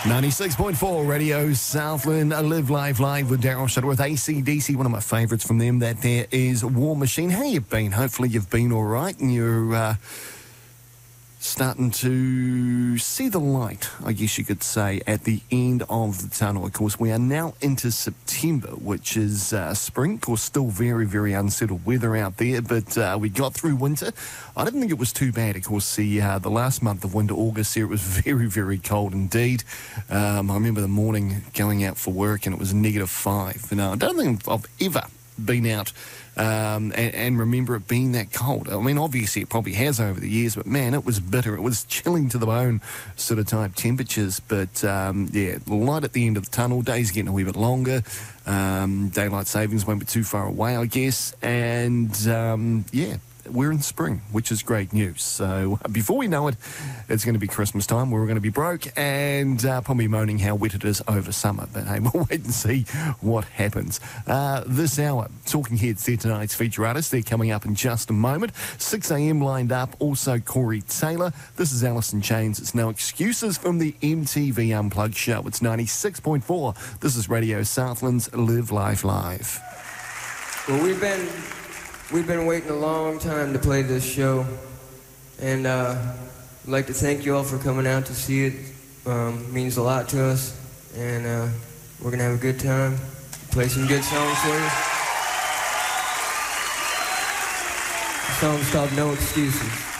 96.4 Radio Southland, Live Live with Daryl Shutterworth, AC/DC, one of my favourites from them. That there is War Machine. How you been? Hopefully you've been all right and you're starting to see the light, I guess you could say, at the end of the tunnel. Of course, we are now into September, which is spring. Of course, still very, very unsettled weather out there, but we got through winter. I didn't think it was too bad. Of course, the last month of winter, August here, it was very, very cold indeed. I remember the morning going out for work and it was -5. Now, I don't think I've ever been out and remember it being that cold. I mean, obviously it probably has over the years, but man, it was bitter. It was chilling to the bone sort of type temperatures. But yeah, light at the end of the tunnel. Days getting a wee bit longer. Daylight savings won't be too far away, I guess. And yeah, we're in spring, which is great news. So before we know it, it's going to be Christmas time. We're going to be broke and probably moaning how wet it is over summer. But hey, we'll wait and see what happens. This hour, Talking Heads, they're tonight's feature artists. They're coming up in just a moment. 6 a.m. lined up. Also Corey Taylor. This is Alice in Chains. It's No Excuses from the MTV Unplugged show. It's 96.4. This is Radio Southland's Live Live Live. Well, We've been waiting a long time to play this show, and I'd like to thank you all for coming out to see it. It means a lot to us, and we're going to have a good time, play some good songs for you. The song's called No Excuses.